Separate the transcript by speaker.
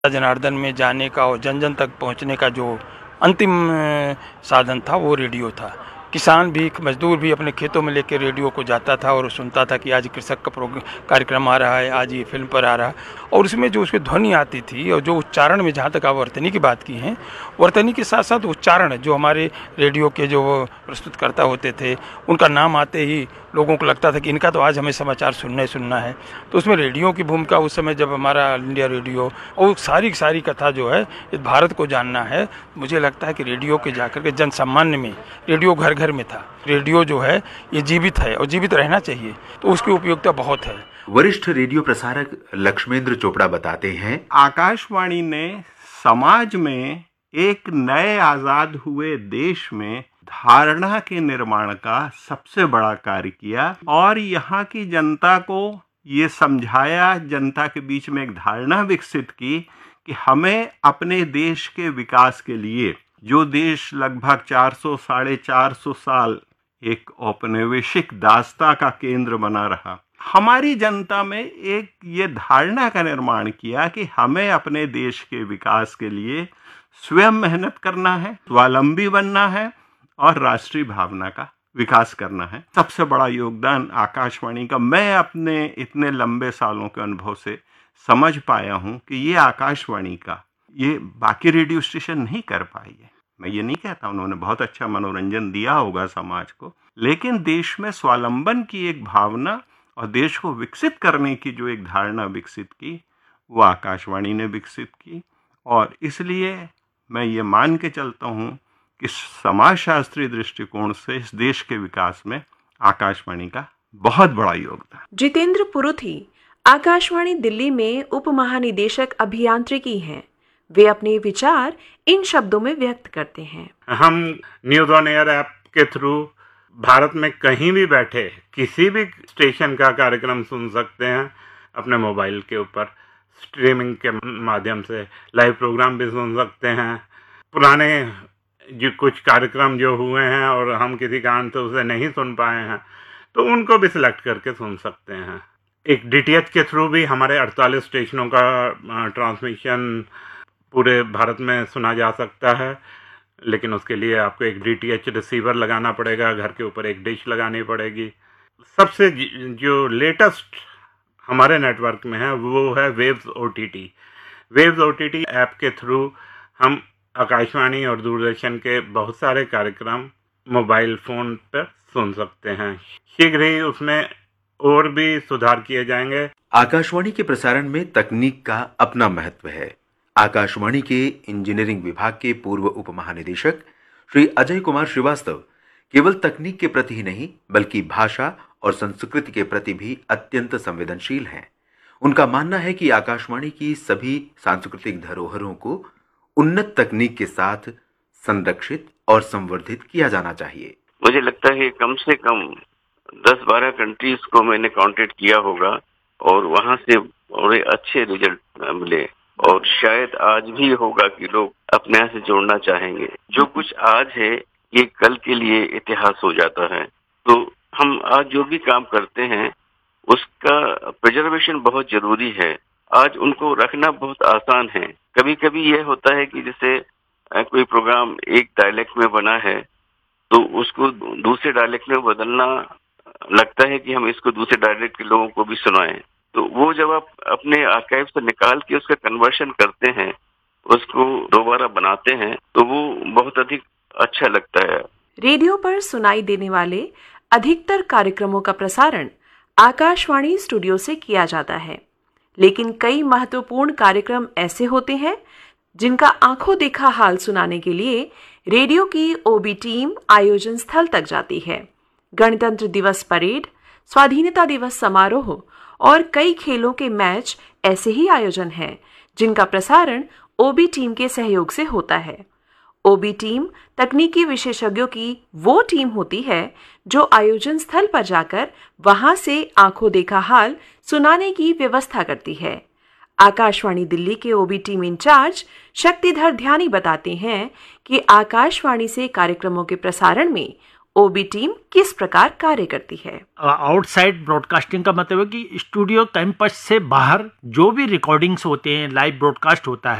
Speaker 1: जनार्दन में जाने का और जन जन तक पहुंचने का जो अंतिम साधन था वो रेडियो था। किसान भी, मजदूर भी अपने खेतों में लेकर रेडियो को जाता था और सुनता था कि आज कृषक का कार्यक्रम आ रहा है, आज ये फिल्म पर आ रहा है। और उसमें जो उसकी ध्वनि आती थी और जो उच्चारण में, जहाँ तक आप वर्तनी की बात की हैं, वर्तनी के साथ साथ उच्चारण जो हमारे रेडियो के जो प्रस्तुतकर्ता होते थे, उनका नाम आते ही लोगों को लगता था कि इनका तो आज हमें समाचार सुनना ही सुनना है। तो उसमें रेडियो की भूमिका उस समय, जब हमारा ऑल इंडिया रेडियो और सारी कथा जो है इस भारत को जानना है, मुझे लगता है कि रेडियो के जाकर के जन सामान्य में, रेडियो घर घर में था। रेडियो जो है ये जीवित है और जीवित रहना चाहिए, तो उसकी उपयोगिता बहुत है।
Speaker 2: वरिष्ठ रेडियो प्रसारक लक्ष्मेंद्र चोपड़ा बताते हैं,
Speaker 3: आकाशवाणी ने समाज में एक नए आजाद हुए देश में धारणा के निर्माण का सबसे बड़ा कार्य किया और यहाँ की जनता को ये समझाया, जनता के बीच में एक धारणा विकसित की कि हमें अपने देश के विकास के लिए, जो देश लगभग 400-450 साल एक औपनिवेशिक दास्ता का केंद्र बना रहा, हमारी जनता में एक ये धारणा का निर्माण किया कि हमें अपने देश के विकास के लिए स्वयं मेहनत करना है, स्वावलंबी बनना है और राष्ट्रीय भावना का विकास करना है। सबसे बड़ा योगदान आकाशवाणी का मैं अपने इतने लंबे सालों के अनुभव से समझ पाया हूं कि ये आकाशवाणी का ये बाकी रेडियो स्टेशन नहीं कर पाई है। मैं ये नहीं कहता उन्होंने बहुत अच्छा मनोरंजन दिया होगा समाज को, लेकिन देश में स्वावलंबन की एक भावना और देश को विकसित करने की जो एक धारणा विकसित की, वो आकाशवाणी ने विकसित की। और इसलिए मैं ये मान के चलता हूँ कि समाजशास्त्रीय दृष्टिकोण से इस देश के विकास में आकाशवाणी का बहुत बड़ा योगदान।
Speaker 4: जितेंद्र पुरुथी आकाशवाणी दिल्ली में उप महानिदेशक अभियांत्रिकी हैं। वे अपने विचार इन शब्दों में व्यक्त करते हैं।
Speaker 5: हम न्यूज ऑन एयर ऐप के थ्रू भारत में कहीं भी बैठे किसी भी स्टेशन का कार्यक्रम सुन सकते हैं। अपने मोबाइल के ऊपर स्ट्रीमिंग के माध्यम से लाइव प्रोग्राम भी सुन सकते हैं। पुराने जो कुछ कार्यक्रम जो हुए हैं और हम किसी कारण से उसे नहीं सुन पाए हैं, तो उनको भी सिलेक्ट करके सुन सकते हैं। एक डीटीएच के थ्रू भी हमारे 48 स्टेशनों का ट्रांसमिशन पूरे भारत में सुना जा सकता है, लेकिन उसके लिए आपको एक डीटीएच रिसीवर लगाना पड़ेगा, घर के ऊपर एक डिश लगानी पड़ेगी। सबसे जो लेटेस्ट हमारे नेटवर्क में है वो है waves OTT. Waves OTT app के थ्रू हम आकाशवाणी और दूरदर्शन के बहुत सारे कार्यक्रम मोबाइल फ़ोन पर सुन सकते हैं। शीघ्र ही उसमें और भी सुधार किए जाएंगे।
Speaker 2: आकाशवाणी के प्रसारण में तकनीक का अपना महत्व है। आकाशवाणी के इंजीनियरिंग विभाग के पूर्व उप महानिदेशक श्री अजय कुमार श्रीवास्तव केवल तकनीक के प्रति ही नहीं बल्कि भाषा और संस्कृति के प्रति भी अत्यंत संवेदनशील हैं। उनका मानना है कि आकाशवाणी की सभी सांस्कृतिक धरोहरों को उन्नत तकनीक के साथ संरक्षित और संवर्धित किया जाना चाहिए।
Speaker 6: मुझे लगता है कम से कम 10-12 कंट्रीज को मैंने कांटेक्ट किया होगा और वहां से बड़े अच्छे रिजल्ट मिले, और शायद आज भी होगा कि लोग अपने यहाँ से जोड़ना चाहेंगे। जो कुछ आज है ये कल के लिए इतिहास हो जाता है। तो हम आज जो भी काम करते हैं उसका प्रिजर्वेशन बहुत जरूरी है। आज उनको रखना बहुत आसान है। कभी कभी ये होता है कि जैसे कोई प्रोग्राम एक डायलेक्ट में बना है तो उसको दूसरे डायलेक्ट में बदलना लगता है कि हम इसको दूसरे डायलेक्ट के लोगों को भी सुनाएं। तो वो जब आप अपने आर्काइव से निकाल के उसका कन्वर्शन करते हैं, उसको दोबारा बनाते हैं, तो वो बहुत अधिक अच्छा लगता है।
Speaker 4: रेडियो पर सुनाई देने वाले अधिकतर कार्यक्रमों का प्रसारण आकाशवाणी स्टूडियो से किया जाता है, लेकिन कई महत्वपूर्ण कार्यक्रम ऐसे होते हैं जिनका आंखों देखा हाल सुनाने के लिए रेडियो की ओबी टीम आयोजन स्थल तक जाती है। गणतंत्र दिवस परेड, स्वाधीनता दिवस समारोह और कई खेलों के मैच ऐसे ही आयोजन हैं जिनका प्रसारण ओबी टीम के सहयोग से होता है। ओबी टीम तकनीकी विशेषज्ञों की वो टीम होती है जो आयोजन स्थल पर जाकर वहां से आंखों देखा हाल सुनाने की व्यवस्था करती है। आकाशवाणी दिल्ली के ओबी टीम इंचार्ज शक्तिधर ध्यानी बताते हैं कि आकाशवाणी से कार्यक्रमों के प्रसारण में ओबी टीम किस प्रकार कार्य करती है।
Speaker 7: आउटसाइड ब्रॉडकास्टिंग का मतलब है कि स्टूडियो कैंपस से बाहर जो भी रिकॉर्डिंग्स होते हैं, लाइव ब्रॉडकास्ट होता है,